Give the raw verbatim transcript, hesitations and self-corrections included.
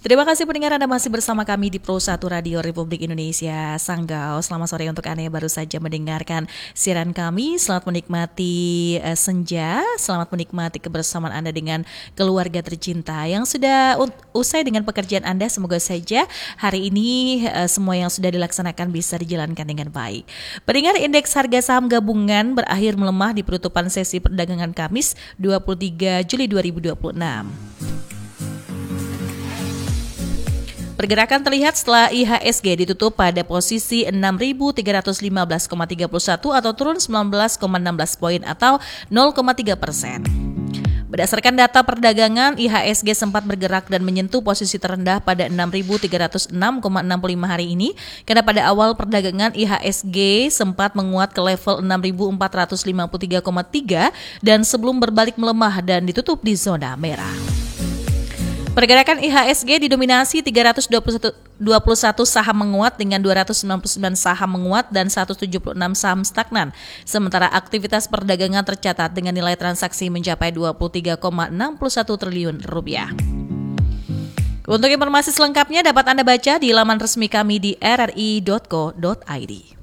Terima kasih pendengar Anda masih bersama kami di Pro satu Radio Republik Indonesia Sanggau. Selamat sore untuk Anda yang baru saja mendengarkan siaran kami. Selamat menikmati uh, senja, selamat menikmati kebersamaan Anda dengan keluarga tercinta. Yang sudah u- usai dengan pekerjaan Anda, semoga saja hari ini uh, semua yang sudah dilaksanakan bisa dijalankan dengan baik. Pendengar, indeks harga saham gabungan berakhir melemah di penutupan sesi perdagangan Kamis dua puluh tiga Juli dua ribu dua puluh enam. Pergerakan terlihat setelah I H S G ditutup pada posisi enam ribu tiga ratus lima belas koma tiga satu atau turun sembilan belas koma enam belas poin atau nol koma tiga persen. Berdasarkan data perdagangan, I H S G sempat bergerak dan menyentuh posisi terendah pada enam ribu tiga ratus enam koma enam lima hari ini, karena pada awal perdagangan I H S G sempat menguat ke level enam ribu empat ratus lima puluh tiga koma tiga dan sebelum berbalik melemah dan ditutup di zona merah. Pergerakan I H S G didominasi tiga ratus dua puluh satu saham menguat dengan dua ratus sembilan puluh sembilan saham menguat dan seratus tujuh puluh enam saham stagnan. Sementara aktivitas perdagangan tercatat dengan nilai transaksi mencapai dua puluh tiga koma enam satu triliun rupiah. Untuk informasi selengkapnya dapat Anda baca di laman resmi kami di r r i dot co dot i d.